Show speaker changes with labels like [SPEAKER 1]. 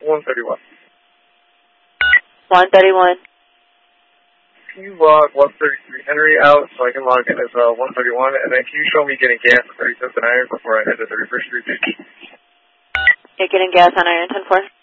[SPEAKER 1] 131.
[SPEAKER 2] 131.
[SPEAKER 1] Can you log 133 Henry out so I can log in as 131, and then can you show me getting gas at 37th and Iron before I head to 31st Street?
[SPEAKER 2] You're getting gas on Iron 10-4?